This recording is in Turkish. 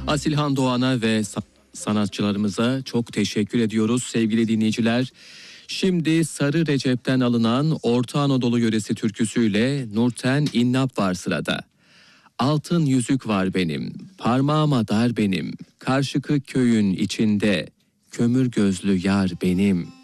Asilhan Doğan'a ve sanatçılarımıza çok teşekkür ediyoruz sevgili dinleyiciler. Şimdi Sarı Recep'ten alınan Orta Anadolu yöresi türküsüyle Nurten İnnap var sırada. Altın yüzük var benim, parmağıma dar benim, karşıkı köyün içinde, kömür gözlü yar benim.